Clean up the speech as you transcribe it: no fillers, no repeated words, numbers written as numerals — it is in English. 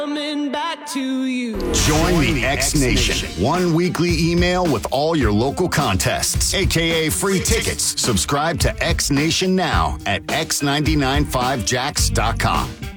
Coming back to you. Join the X Nation. One weekly email with all your local contests, aka free tickets. Subscribe to X Nation now at x995jax.com.